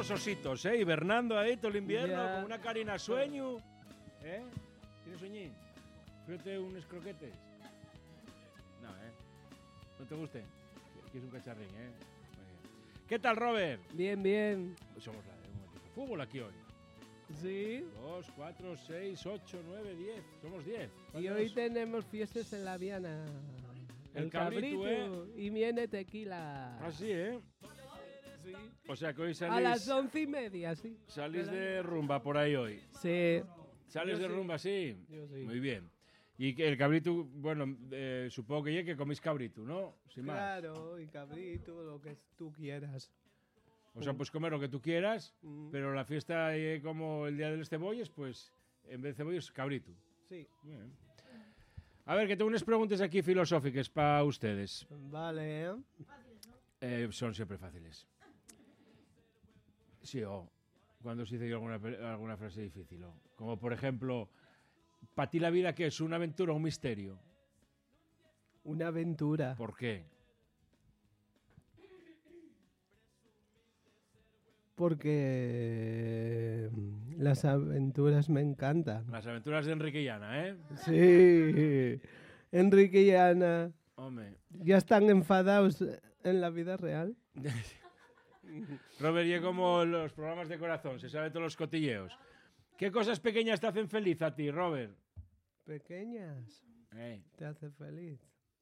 dos ositos, hibernando ahí todo el invierno, Ya. con una carina sueño. ¿Tienes sueñín? Fíjate unos croquetes. No, ¿no te guste? Que es un cacharrín, Muy bien. ¿Qué tal, Robert? Bien, bien. Somos un equipo de fútbol aquí hoy. Sí. 2, 4, 6, 8, 9, 10. Somos 10. Y hoy tenemos fiestas en la Viana. El cabrito, y viene tequila. Ah, sí, Sí. O sea que hoy A las 11:30, sí. salís de rumba por ahí hoy. Sí. ¿Sales Yo de sí. rumba, sí? Yo sí. Muy bien. Y que el cabrito, bueno, supongo que ya que comís cabrito, ¿no? Sin más. Claro, y cabrito, lo que tú quieras. O sea, pues comer lo que tú quieras, Mm. pero la fiesta como el día de los cebolles, pues en vez de cebolles, cabrito. Sí. Muy bien. A ver, que tengo unas preguntas aquí filosóficas para ustedes. Vale. Son siempre fáciles. Sí, cuando se dice alguna frase difícil. Como por ejemplo, ¿para ti la vida qué es? ¿Una aventura o un misterio? Una aventura. ¿Por qué? Porque las aventuras me encantan. Las aventuras de Enrique y Ana, ¿eh? Sí. Enrique y Ana Hombre. ya están enfadados en la vida real. Robert, y como los programas de corazón, se sabe todos los cotilleos. ¿Qué cosas pequeñas te hacen feliz a ti, Robert? Pequeñas. Te hace feliz.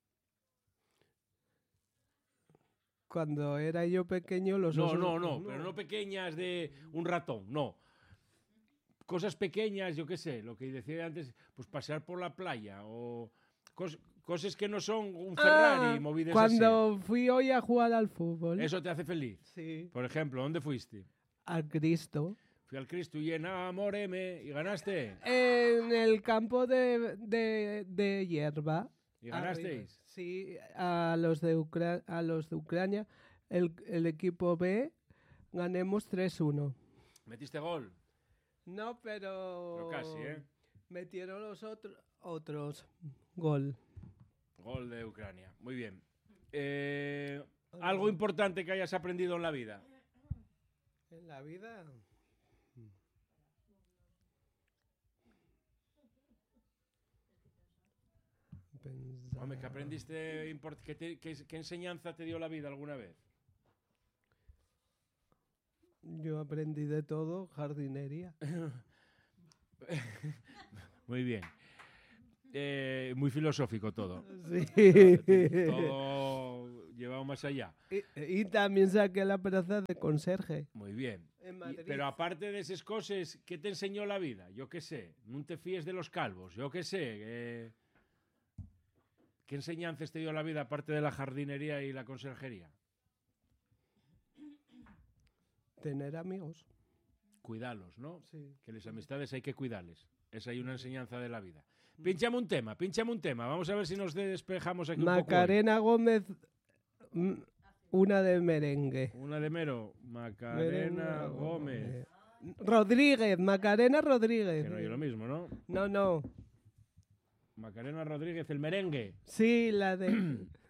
Cuando era yo pequeño, los osos... No, pero no pequeñas de un ratón, no. Cosas pequeñas, yo qué sé, lo que decía antes, pues pasear por la playa o cosas que no son un Ferrari movidas cuando fui hoy a jugar al fútbol. así. Eso te hace feliz. Sí. Por ejemplo, ¿dónde fuiste? Al Cristo. Fui al Cristo y enamoréme y ganaste. En el campo de hierba. ¿Y ganasteis? Arriba. Sí, a los de Ucrania, el equipo B, ganemos 3-1. ¿Metiste gol? No, pero casi, metieron los otros gol. Gol de Ucrania. Muy bien. ¿Algo importante que hayas aprendido en la vida? En la vida... Hombre, ¿qué aprendiste? ¿Qué enseñanza te dio la vida alguna vez? Yo aprendí de todo, jardinería. Muy bien. Muy filosófico todo. Sí. Todo llevado más allá. Y también saqué la plaza de conserje. Muy bien. En Madrid. Pero aparte de esas cosas, ¿qué te enseñó la vida? Yo qué sé. No te fíes de los calvos. Yo qué sé. ¿Qué enseñanzas te dio la vida aparte de la jardinería y la conserjería? Tener amigos. Cuidarlos, ¿no? Sí. Que las amistades hay que cuidarles. Esa hay una enseñanza de la vida. Pínchame un tema. Vamos a ver si nos despejamos aquí un poco. Macarena Gómez, una de merengue. Una de mero. Macarena Gómez. Rodríguez, Macarena Rodríguez. Que no es lo mismo, ¿no? No. Macarena Rodríguez, el merengue. Sí, la de